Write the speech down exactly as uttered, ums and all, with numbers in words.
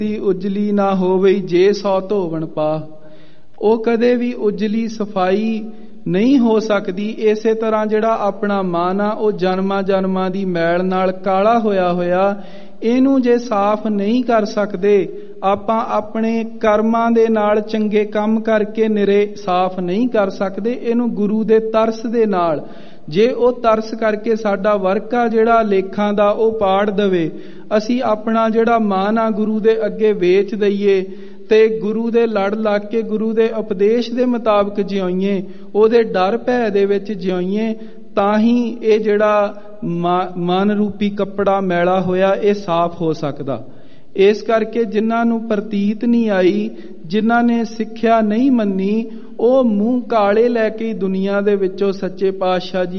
ਦੀ ਉਜਲੀ ਨਾ ਹੋਵੇ ਜੇ ਸੌ ਧੋਵਣ ਪਾ। ਉਹ ਕਦੇ ਵੀ ਉਜਲੀ ਸਫਾਈ ਨਹੀਂ ਹੋ ਸਕਦੀ। ਇਸੇ ਤਰ੍ਹਾਂ ਜਿਹੜਾ ਆਪਣਾ ਮਨ ਆ ਉਹ ਜਨਮਾਂ ਜਨਮਾਂ ਦੀ ਮੈਲ ਨਾਲ ਕਾਲਾ ਹੋਇਆ ਹੋਇਆ, ਇਹਨੂੰ ਜੇ ਸਾਫ਼ ਨਹੀਂ ਕਰ ਸਕਦੇ, ਆਪਾਂ ਆਪਣੇ ਕਰਮਾਂ ਦੇ ਨਾਲ ਚੰਗੇ ਕੰਮ ਕਰਕੇ ਨਿਰੇ ਸਾਫ਼ ਨਹੀਂ ਕਰ ਸਕਦੇ। ਇਹਨੂੰ ਗੁਰੂ ਦੇ ਤਰਸ ਦੇ ਨਾਲ, ਜੇ ਉਹ ਤਰਸ ਕਰਕੇ ਸਾਡਾ ਵਰਕਾ ਜਿਹੜਾ ਲੇਖਾਂ ਦਾ ਉਹ ਪਾੜ ਦੇਵੇ, ਅਸੀਂ ਆਪਣਾ ਜਿਹੜਾ ਮਨ ਆ ਗੁਰੂ ਦੇ ਅੱਗੇ ਵੇਚ ਦਈਏ ਤੇ ਗੁਰੂ ਦੇ ਲੜ ਲੱਗ ਕੇ ਗੁਰੂ ਦੇ ਉਪਦੇਸ਼ ਦੇ ਮੁਤਾਬਕ ਜਿਉਈਏ, ਉਹਦੇ ਡਰ ਭੈ ਦੇ ਵਿੱਚ ਜਿਉਈਏ, ਤਾਂ ਹੀ ਇਹ ਜਿਹੜਾ ਮਨ ਰੂਪੀ ਕੱਪੜਾ ਮੈਲਾ ਹੋਇਆ ਇਹ ਸਾਫ਼ ਹੋ ਸਕਦਾ। ਇਸ ਕਰਕੇ ਜਿਨ੍ਹਾਂ ਨੂੰ ਪ੍ਰਤੀਤ ਨਹੀਂ ਆਈ, ਜਿਨ੍ਹਾਂ ਨੇ ਸਿੱਖਿਆ ਨਹੀਂ ਮੰਨੀ, ਉਹ ਮੂੰਹ ਕਾਲੇ ਲੈ ਕੇ ਦੁਨੀਆ ਦੇ ਵਿੱਚੋਂ ਸੱਚੇ ਪਾਤਸ਼ਾਹ ਜੀ